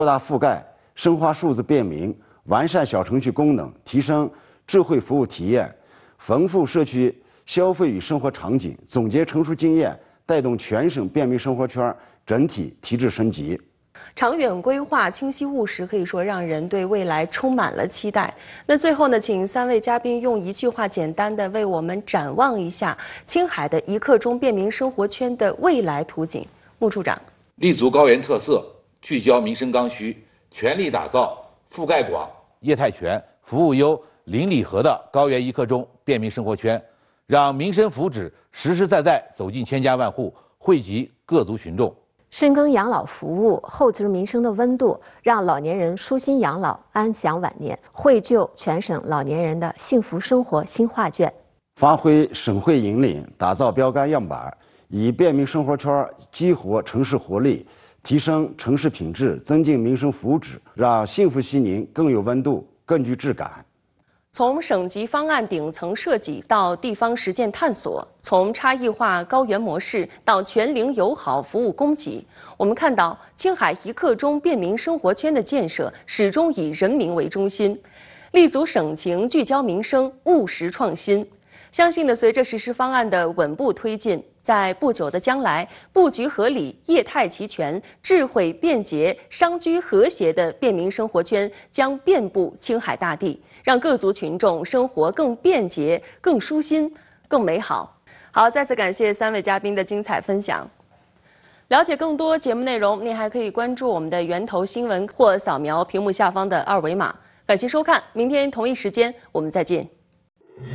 扩大覆盖、深化数字便民、完善小程序功能、提升智慧服务体验、丰富社区消费与生活场景，总结成熟经验，带动全省便民生活圈整体提质升级。 长远规划清晰务实，可以说让人对未来充满了期待。那最后呢，请3位嘉宾用一句话简单的为我们展望一下青海的1刻钟便民生活圈的未来图景。穆处长， 立足高原特色，聚焦民生刚需，全力打造覆盖广、业态全、服务优、邻里和的高原1刻钟便民生活圈，让民生福祉实实在在走进千家万户，惠及各族群众。 深耕养老服务，厚植民生的温度，让老年人舒心养老，安享晚年，绘就全省老年人的幸福生活新画卷。 发挥省会引领，打造标杆样板，以便民生活圈激活城市活力，提升城市品质，增进民生福祉，让幸福西宁更有温度，更具质感。 从省级方案顶层设计到地方实践探索，从差异化高原模式到全龄友好服务供给，我们看到青海1刻钟便民生活圈的建设始终以人民为中心，立足省情，聚焦民生，务实创新。相信呢，随着实施方案的稳步推进，在不久的将来，布局合理、业态齐全、智慧便捷、商居和谐的便民生活圈将遍布青海大地，让各族群众生活更便捷、更舒心、更美好。好，再次感谢3位嘉宾的精彩分享。了解更多节目内容，您还可以关注我们的源头新闻或扫描屏幕下方的2维码。感谢收看，明天同一时间我们再见。